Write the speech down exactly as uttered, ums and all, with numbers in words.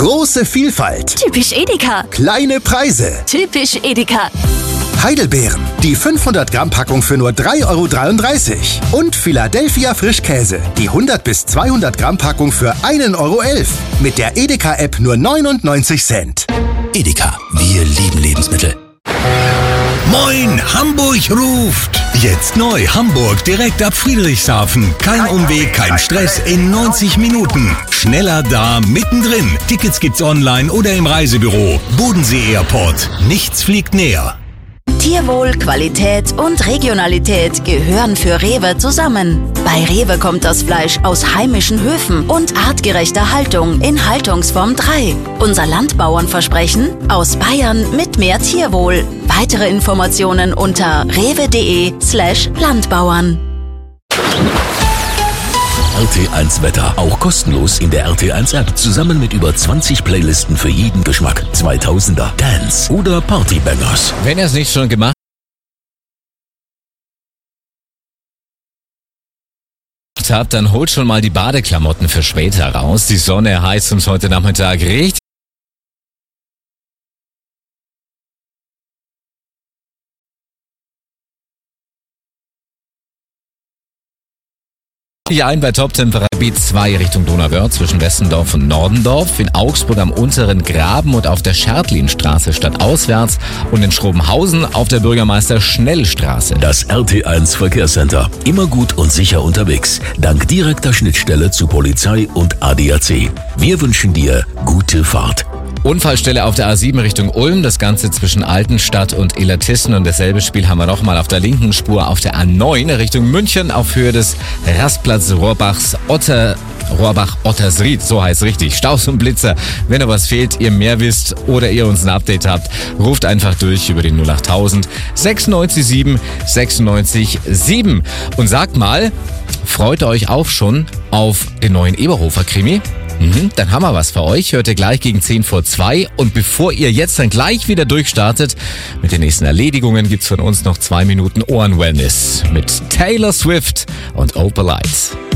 Große Vielfalt. Typisch Edeka. Kleine Preise. Typisch Edeka. Heidelbeeren, die fünfhundert Gramm Packung für nur drei Euro dreiunddreißig. Und Philadelphia Frischkäse, die hundert bis zweihundert Gramm Packung für ein Euro elf. Mit der Edeka-App nur neunundneunzig Cent. Edeka, wir lieben Lebensmittel. Moin, Hamburg ruft! Jetzt neu Hamburg direkt ab Friedrichshafen. Kein Umweg, kein Stress, in neunzig Minuten. Schneller da, mittendrin. Tickets gibt's online oder im Reisebüro. Bodensee Airport. Nichts fliegt näher. Tierwohl, Qualität und Regionalität gehören für Rewe zusammen. Bei Rewe kommt das Fleisch aus heimischen Höfen und artgerechter Haltung in Haltungsform drei. Unser Landbauernversprechen: aus Bayern mit mehr Tierwohl. Weitere Informationen unter rewe.de slash Landbauern. R T eins Wetter, auch kostenlos in der R T eins App, zusammen mit über zwanzig Playlisten für jeden Geschmack. zweitausender, Dance oder Partybangers. Wenn ihr es nicht schon gemacht habt, dann holt schon mal die Badeklamotten für später raus. Die Sonne heißt uns heute Nachmittag richtig Hier ein bei Top-Temperatur zwei Richtung Donauwörth zwischen Westendorf und Nordendorf, in Augsburg am unteren Graben und auf der Schertlinstraße stadtauswärts und in Schrobenhausen auf der Bürgermeister-Schnell-Straße. Das R T eins Verkehrscenter. Immer gut und sicher unterwegs. Dank direkter Schnittstelle zu Polizei und A D A C. Wir wünschen dir gute Fahrt. Unfallstelle auf der A sieben Richtung Ulm, das Ganze zwischen Altenstadt und Illertissen, und dasselbe Spiel haben wir nochmal auf der linken Spur auf der A neun Richtung München auf Höhe des Rastplatz Rohrbachs Otter Rohrbach-Ottersried, so heißt richtig. Staus und Blitzer. Wenn noch was fehlt, ihr mehr wisst oder ihr uns ein Update habt, ruft einfach durch über den null achttausend sechsundneunzig sieben sechsundneunzig sieben und sagt mal, freut ihr euch auch schon auf den neuen Eberhofer-Krimi? Mhm, dann haben wir was für euch. Hört ihr gleich gegen zehn vor zwei. Und bevor ihr jetzt dann gleich wieder durchstartet mit den nächsten Erledigungen, gibt's von uns noch zwei Minuten Ohrenwellness mit Taylor Swift und Opal Lights.